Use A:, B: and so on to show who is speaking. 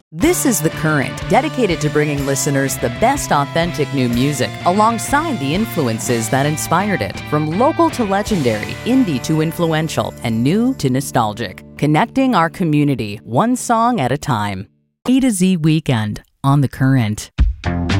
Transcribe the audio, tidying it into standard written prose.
A: This is The Current, dedicated to bringing listeners the best authentic new music alongside the influences that inspired it. From local to legendary, indie to influential, and new to nostalgic. Connecting our community, one song at a time. A to Z Weekend on The Current.